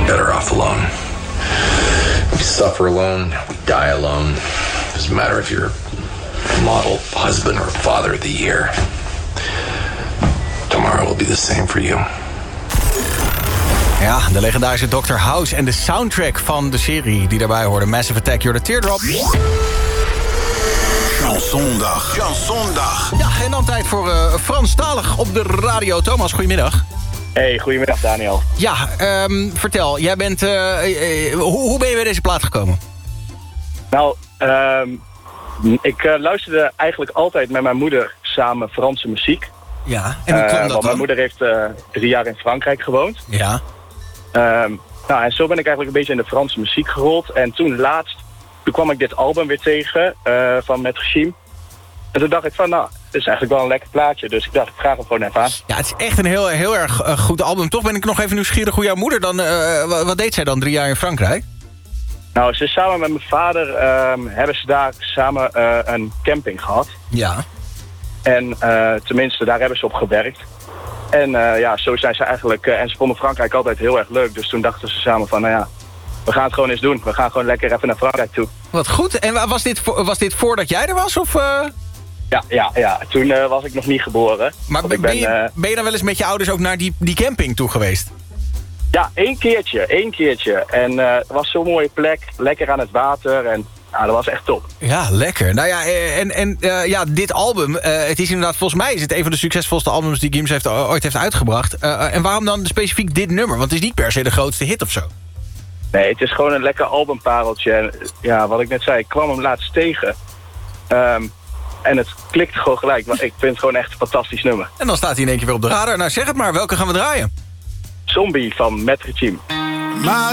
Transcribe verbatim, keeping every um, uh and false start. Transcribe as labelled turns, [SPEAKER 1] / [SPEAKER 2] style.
[SPEAKER 1] better off alone. We suffer alone, we die alone. Doesn't matter if you're model, husband, or father of the year. Tomorrow will be the same for you.
[SPEAKER 2] Ja, de legendarische doctor House en de soundtrack van de serie die daarbij hoorde. Massive Attack, You're the Teardrop.
[SPEAKER 3] Chansondag. Chansondag.
[SPEAKER 2] Ja, en dan tijd voor uh, Franstalig op de radio. Thomas, goedemiddag.
[SPEAKER 4] Hey, goedemiddag Daniel.
[SPEAKER 2] Ja, um, vertel, jij bent, uh, uh, uh, hoe, hoe ben je bij deze plaat gekomen?
[SPEAKER 4] Nou, um, ik uh, luisterde eigenlijk altijd met mijn moeder samen Franse muziek.
[SPEAKER 2] Ja, en hoe kwam
[SPEAKER 4] uh,
[SPEAKER 2] dat
[SPEAKER 4] want
[SPEAKER 2] dan?
[SPEAKER 4] mijn moeder heeft uh, drie jaar in Frankrijk gewoond.
[SPEAKER 2] Ja.
[SPEAKER 4] Um, nou, en zo ben ik eigenlijk een beetje in de Franse muziek gerold. En toen laatst, toen kwam ik dit album weer tegen uh, van Met Regime. En toen dacht ik van, nou, dit is eigenlijk wel een lekker plaatje. Dus ik dacht, ik vraag hem gewoon even aan.
[SPEAKER 2] Ja, het is echt een heel, heel erg uh, goed album. Toch ben ik nog even nieuwsgierig hoe jouw moeder dan... Uh, wat, wat deed zij dan drie jaar in Frankrijk?
[SPEAKER 4] Nou, ze is samen met mijn vader, um, hebben ze daar samen uh, een camping gehad.
[SPEAKER 2] Ja.
[SPEAKER 4] En uh, tenminste, daar hebben ze op gewerkt. En uh, ja, zo zijn ze eigenlijk... Uh, en ze vonden Frankrijk altijd heel erg leuk. Dus toen dachten ze samen van, nou ja, we gaan het gewoon eens doen. We gaan gewoon lekker even naar Frankrijk toe.
[SPEAKER 2] Wat goed. En was dit, was dit voordat jij er was? Of, uh...
[SPEAKER 4] Ja, ja, ja. Toen uh, was ik nog niet geboren.
[SPEAKER 2] Maar ben,
[SPEAKER 4] ik ben,
[SPEAKER 2] ben, je,
[SPEAKER 4] uh,
[SPEAKER 2] ben je dan wel eens met je ouders ook naar die, die camping toe geweest?
[SPEAKER 4] Ja, één keertje. één keertje. En uh, het was zo'n mooie plek. Lekker aan het water. En nou, dat was echt top.
[SPEAKER 2] Ja, lekker. Nou ja, en, en uh, ja, dit album, uh, het is inderdaad, volgens mij is het een van de succesvolste albums die Gims heeft, ooit heeft uitgebracht. Uh, en waarom dan specifiek dit nummer? Want het is niet per se de grootste hit of zo.
[SPEAKER 4] Nee, het is gewoon een lekker albumpareltje. En ja, wat ik net zei, ik kwam hem laatst tegen. Um, en het klikt gewoon gelijk. Maar ik vind het gewoon echt een fantastisch nummer.
[SPEAKER 2] En dan staat hij in één keer weer op de radar. Nou, zeg het maar, welke gaan we draaien?
[SPEAKER 4] Zombie van Met Regime.
[SPEAKER 3] Maar